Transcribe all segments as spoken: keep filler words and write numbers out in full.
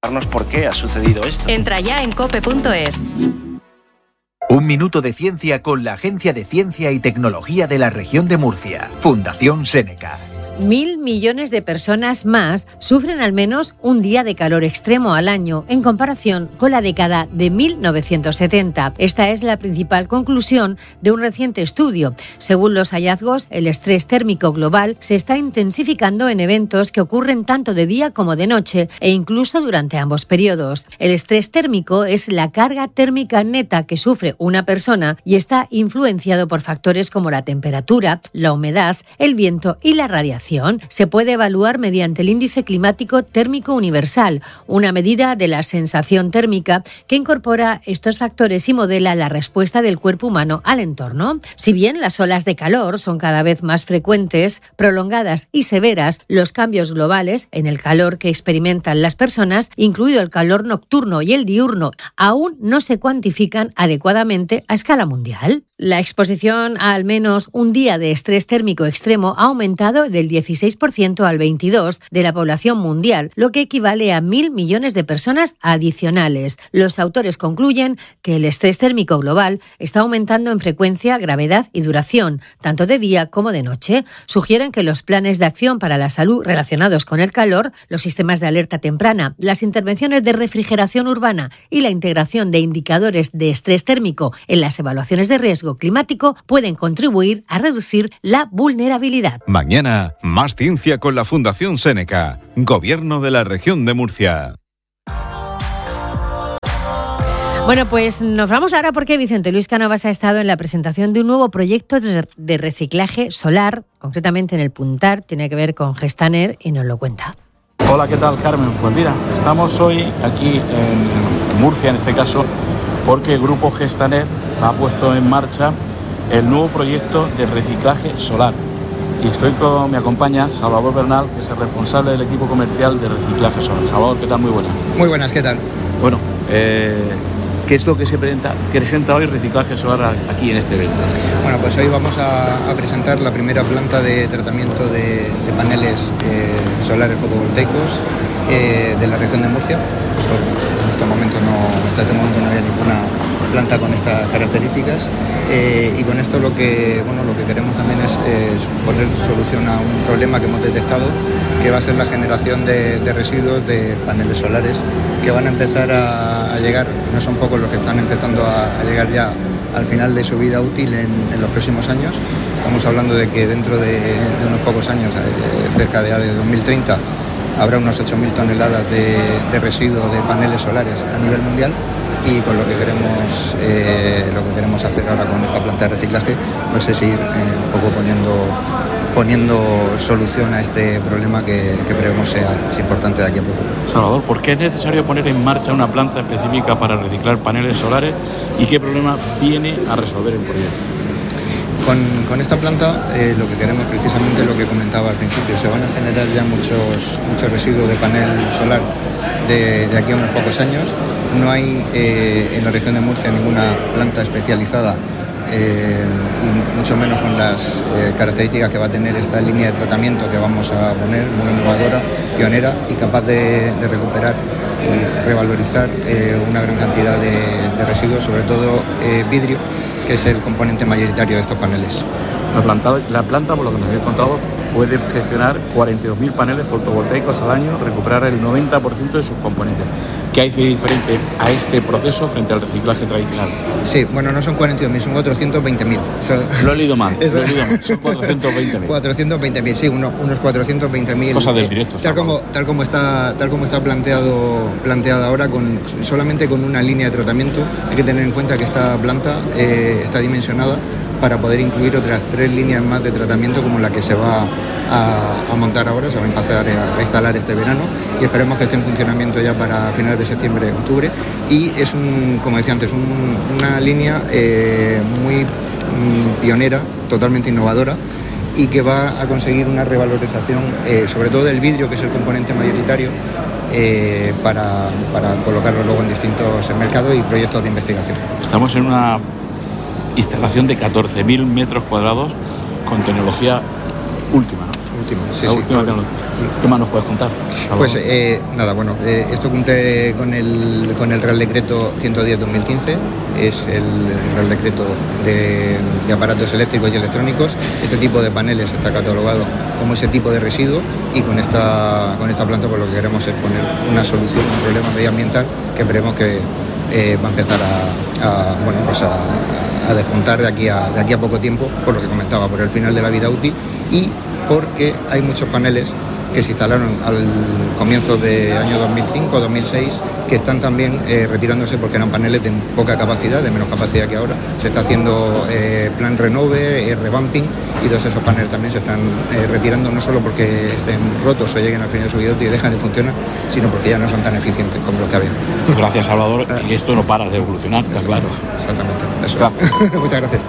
contarnos por qué ha sucedido esto. Entra ya en cope punto es. Un minuto de ciencia con la Agencia de Ciencia y Tecnología de la Región de Murcia, Fundación Seneca. Mil millones de personas más sufren al menos un día de calor extremo al año, en comparación con la década de mil novecientos setenta. Esta es la principal conclusión de un reciente estudio. Según los hallazgos, el estrés térmico global se está intensificando en eventos que ocurren tanto de día como de noche, e incluso durante ambos periodos. El estrés térmico es la carga térmica neta que sufre una persona y está influenciado por factores como la temperatura, la humedad, el viento y la radiación. Se puede evaluar mediante el índice climático térmico universal, una medida de la sensación térmica que incorpora estos factores y modela la respuesta del cuerpo humano al entorno. Si bien las olas de calor son cada vez más frecuentes, prolongadas y severas, los cambios globales en el calor que experimentan las personas, incluido el calor nocturno y el diurno, aún no se cuantifican adecuadamente a escala mundial. La exposición a al menos un día de estrés térmico extremo ha aumentado del dieciséis por ciento al veintidós por ciento de la población mundial, lo que equivale a mil millones de personas adicionales. Los autores concluyen que el estrés térmico global está aumentando en frecuencia, gravedad y duración, tanto de día como de noche. Sugieren que los planes de acción para la salud relacionados con el calor, los sistemas de alerta temprana, las intervenciones de refrigeración urbana y la integración de indicadores de estrés térmico en las evaluaciones de riesgo climático pueden contribuir a reducir la vulnerabilidad. Mañana, más ciencia con la Fundación Seneca, Gobierno de la Región de Murcia. Bueno, pues nos vamos ahora porque Vicente Luis Cánovas ha estado en la presentación de un nuevo proyecto de reciclaje solar, concretamente en el Puntar, tiene que ver con Gestaner y nos lo cuenta. Hola, ¿qué tal, Carmen? Pues mira, estamos hoy aquí en Murcia, en este caso, porque el grupo Gestaner ha puesto en marcha el nuevo proyecto de reciclaje solar. Y estoy con, me acompaña Salvador Bernal, que es el responsable del equipo comercial de reciclaje solar. Salvador, ¿qué tal? Muy buenas. Muy buenas, ¿qué tal? Bueno, eh, ¿qué es lo que se presenta, que presenta hoy reciclaje solar aquí en este evento? Bueno, pues hoy vamos a, a presentar la primera planta de tratamiento de, de paneles eh, solares fotovoltaicos eh, de la región de Murcia. En este momento no, hasta este momento no había ninguna planta con estas características eh, y con esto lo que bueno lo que queremos también es, es poner solución a un problema que hemos detectado, que va a ser la generación de, de residuos de paneles solares que van a empezar a, a llegar, no son pocos los que están empezando a, a llegar ya al final de su vida útil en, en los próximos años. Estamos hablando de que dentro de, de unos pocos años, eh, cerca de, de dos mil treinta, habrá unos ocho mil toneladas de, de residuos de paneles solares a nivel mundial. Y con lo que queremos eh, lo que queremos hacer ahora con esta planta de reciclaje pues es ir eh, un poco poniendo poniendo solución a este problema que, que prevemos sea es importante de aquí a poco. Salvador, ¿por qué es necesario poner en marcha una planta específica para reciclar paneles solares y qué problema viene a resolver el proyecto? Con, con esta planta eh, lo que queremos precisamente lo que comentaba al principio, se van a generar ya muchos, muchos residuos de panel solar de, de aquí a unos pocos años. No hay eh, en la región de Murcia ninguna planta especializada eh, y mucho menos con las eh, características que va a tener esta línea de tratamiento que vamos a poner, muy innovadora, pionera y capaz de, de recuperar y revalorizar eh, una gran cantidad de, de residuos, sobre todo eh, vidrio, que es el componente mayoritario de estos paneles. La planta, la planta, por lo que nos habéis contado, puede gestionar cuarenta y dos mil paneles fotovoltaicos al año, recuperar el noventa por ciento de sus componentes. ¿Qué hay de diferente a este proceso frente al reciclaje tradicional? Sí, bueno, no son cuarenta y dos mil, son cuatrocientos veinte mil. Lo he leído mal, lo he leído mal. Son cuatrocientos veinte mil. cuatrocientos veinte mil, sí, uno, unos cuatrocientos veinte mil. Cosa del directo. Tal como, tal como está, tal como está planteado, planteado ahora, con, solamente con una línea de tratamiento. Hay que tener en cuenta que esta planta eh, está dimensionada para poder incluir otras tres líneas más de tratamiento como la que se va a, a montar ahora, se va a empezar a, a instalar este verano y esperemos que esté en funcionamiento ya para finales de septiembre, octubre. Y es, un, como decía antes, un, una línea eh, muy mm, pionera, totalmente innovadora y que va a conseguir una revalorización, eh, sobre todo del vidrio, que es el componente mayoritario, eh, para, para colocarlo luego en distintos mercados y proyectos de investigación. Estamos en una instalación de catorce mil metros cuadrados con tecnología última, ¿no? última. Sí, la sí, última todo. ¿Qué más nos puedes contar? Pues eh, nada, bueno, eh, esto cumple con el, con el Real Decreto ciento diez barra dos mil quince, es el Real Decreto de, de aparatos eléctricos y electrónicos. Este tipo de paneles está catalogado como ese tipo de residuo y con esta, con esta planta pues lo que queremos es poner una solución a un problema medioambiental que esperemos que eh, va a empezar a, a, bueno, pues a, a despuntar de aquí a, de aquí a poco tiempo, por lo que comentaba, por el final de la vida útil y porque hay muchos paneles que se instalaron al comienzo del año dos mil cinco dos mil seis, que están también eh, retirándose porque eran paneles de poca capacidad, de menos capacidad que ahora. Se está haciendo eh, plan renove, eh, revamping, y todos esos paneles también se están eh, retirando, no solo porque estén rotos o lleguen al final de su vida y dejan de funcionar, sino porque ya no son tan eficientes como los que había. Gracias, Salvador. Y esto no para de evolucionar, está claro. Exactamente, eso Gracias. es. Muchas gracias.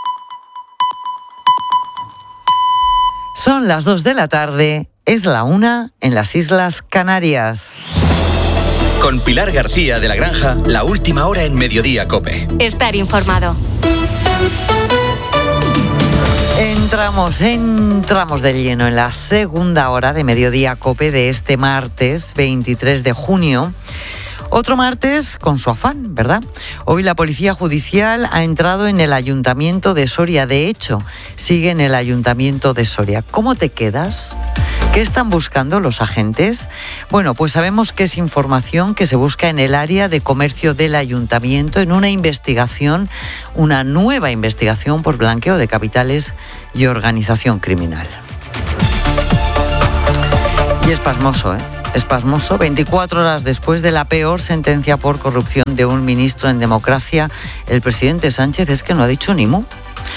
Son las dos de la tarde, es la una en las Islas Canarias. Con Pilar García de la Granja, la última hora en Mediodía COPE. Estar informado. Entramos, entramos de lleno en la segunda hora de Mediodía COPE de este martes veintitrés de junio. Otro martes con su afán, ¿verdad? Hoy la Policía Judicial ha entrado en el Ayuntamiento de Soria. De hecho, sigue en el Ayuntamiento de Soria. ¿Cómo te quedas? ¿Qué están buscando los agentes? Bueno, pues sabemos que es información que se busca en el área de comercio del Ayuntamiento en una investigación, una nueva investigación por blanqueo de capitales y organización criminal. Y es pasmoso, ¿eh? Es pasmoso. veinticuatro horas después de la peor sentencia por corrupción de un ministro en democracia, el presidente Sánchez es que no ha dicho ni mu.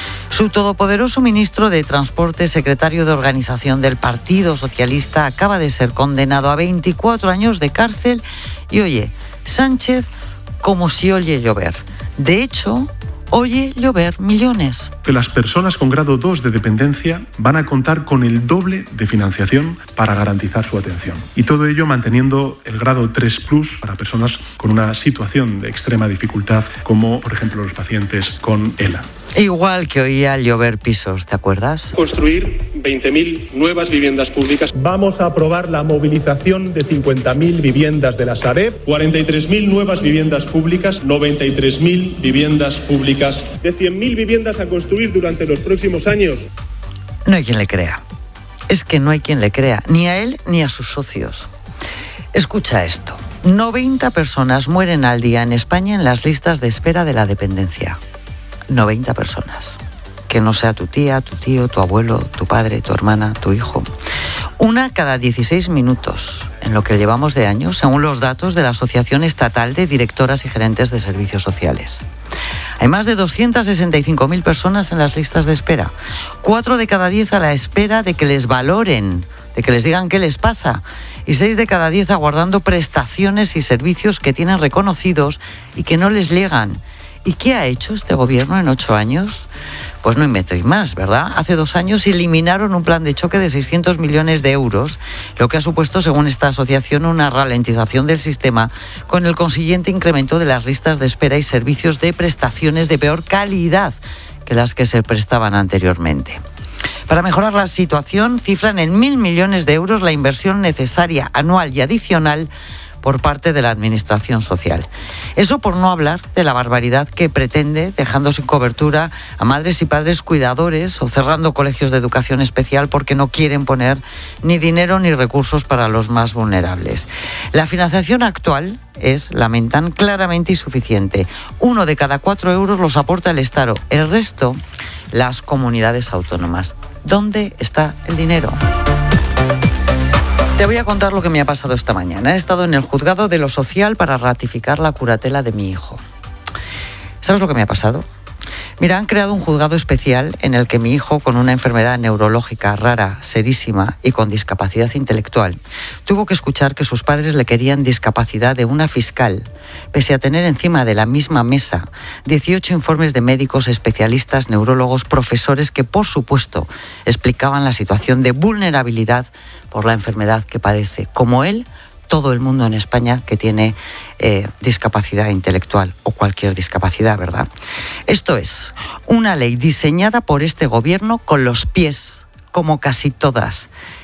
Su todopoderoso ministro de Transporte, secretario de Organización del Partido Socialista, acaba de ser condenado a veinticuatro años de cárcel y oye, Sánchez como si oye llover. De hecho, oye llover millones. Que las personas con grado dos de dependencia van a contar con el doble de financiación para garantizar su atención. Y todo ello manteniendo el grado tres plus para personas con una situación de extrema dificultad, como por ejemplo los pacientes con ELA. Igual que oía llover pisos, ¿te acuerdas? Construir veinte mil nuevas viviendas públicas. Vamos a aprobar la movilización de cincuenta mil viviendas de la Sareb. cuarenta y tres mil nuevas viviendas públicas, noventa y tres mil viviendas públicas. De cien mil viviendas a construir durante los próximos años. No hay quien le crea. Es que no hay quien le crea, ni a él ni a sus socios. Escucha esto. noventa personas mueren al día en España en las listas de espera de la dependencia. noventa personas. Que no sea tu tía, tu tío, tu abuelo, tu padre, tu hermana, tu hijo. Una cada dieciséis minutos, en lo que llevamos de año, según los datos de la Asociación Estatal de Directoras y Gerentes de Servicios Sociales. Hay más de doscientas sesenta y cinco mil personas en las listas de espera. Cuatro de cada diez a la espera de que les valoren, de que les digan qué les pasa. Y seis de cada diez aguardando prestaciones y servicios que tienen reconocidos y que no les llegan. ¿Y qué ha hecho este gobierno en ocho años? Pues no inventéis más, ¿verdad? Hace dos años eliminaron un plan de choque de seiscientos millones de euros, lo que ha supuesto, según esta asociación, una ralentización del sistema, con el consiguiente incremento de las listas de espera y servicios de prestaciones de peor calidad que las que se prestaban anteriormente. Para mejorar la situación, cifran en mil millones de euros la inversión necesaria anual y adicional por parte de la Administración Social. Eso por no hablar de la barbaridad que pretende, dejando sin cobertura a madres y padres cuidadores o cerrando colegios de educación especial porque no quieren poner ni dinero ni recursos para los más vulnerables. La financiación actual es, lamentan, claramente insuficiente. Uno de cada cuatro euros los aporta el Estado, el resto las comunidades autónomas. ¿Dónde está el dinero? Te voy a contar lo que me ha pasado esta mañana. He estado en el juzgado de lo social para ratificar la curatela de mi hijo. ¿Sabes lo que me ha pasado? Mira, han creado un juzgado especial en el que mi hijo, con una enfermedad neurológica rara, serísima y con discapacidad intelectual, tuvo que escuchar que sus padres le querían discapacidad de una fiscal, pese a tener encima de la misma mesa dieciocho informes de médicos, especialistas, neurólogos, profesores que, por supuesto, explicaban la situación de vulnerabilidad por la enfermedad que padece, como él, todo el mundo en España que tiene eh, discapacidad intelectual o cualquier discapacidad, ¿verdad? Esto es una ley diseñada por este gobierno con los pies, como casi todas,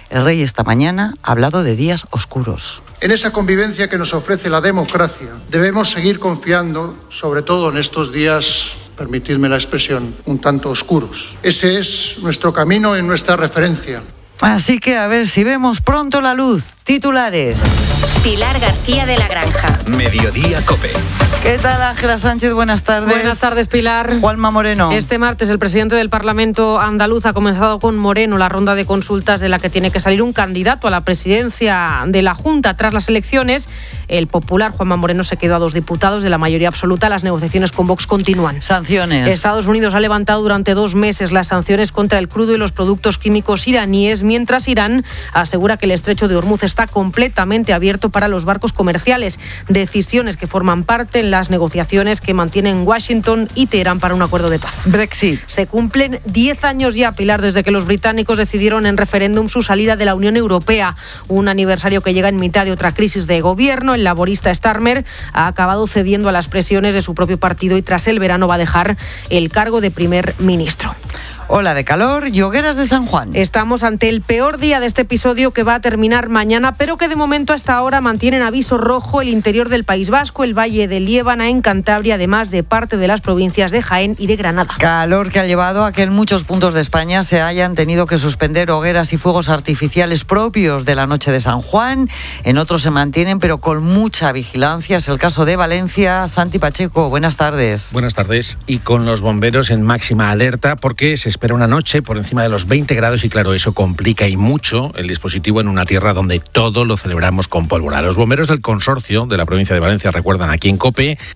El rey esta mañana ha hablado de días oscuros. En esa convivencia que nos ofrece la democracia, debemos seguir confiando, sobre todo en estos días, permitidme la expresión, un tanto oscuros. Ese es nuestro camino y nuestra referencia. Así que a ver si vemos pronto la luz. Titulares. Pilar García de la Granja. Mediodía COPE. ¿Qué tal, Ángela Sánchez? Buenas tardes. Buenas tardes, Pilar. Juanma Moreno. Este martes el presidente del Parlamento andaluz ha comenzado con Moreno la ronda de consultas de la que tiene que salir un candidato a la presidencia de la Junta. Tras las elecciones, el popular Juanma Moreno se quedó a dos diputados de la mayoría absoluta. Las negociaciones con Vox continúan. Sanciones. Estados Unidos ha levantado durante dos meses las sanciones contra el crudo y los productos químicos iraníes, mientras Irán asegura que el estrecho de Hormuz está completamente abierto para los barcos comerciales. Decisiones que forman parte en las negociaciones que mantienen Washington y Teherán para un acuerdo de paz. Brexit. Se cumplen diez años ya, Pilar, desde que los británicos decidieron en referéndum su salida de la Unión Europea. Un aniversario que llega en mitad de otra crisis de gobierno. El laborista Starmer ha acabado cediendo a las presiones de su propio partido y tras el verano va a dejar el cargo de primer ministro. Ola de calor y hogueras de San Juan. Estamos ante el peor día de este episodio que va a terminar mañana, pero que de momento hasta ahora mantienen aviso rojo el interior del País Vasco, el Valle de Liébana en Cantabria, además de parte de las provincias de Jaén y de Granada. Calor que ha llevado a que en muchos puntos de España se hayan tenido que suspender hogueras y fuegos artificiales propios de la noche de San Juan. En otros se mantienen, pero con mucha vigilancia. Es el caso de Valencia. Santi Pacheco, buenas tardes. Buenas tardes. Y con los bomberos en máxima alerta porque se espera una noche por encima de los veinte grados y claro, eso complica y mucho el dispositivo en una tierra donde todo lo celebramos con pólvora. Los bomberos del consorcio de la provincia de Valencia recuerdan aquí en COPE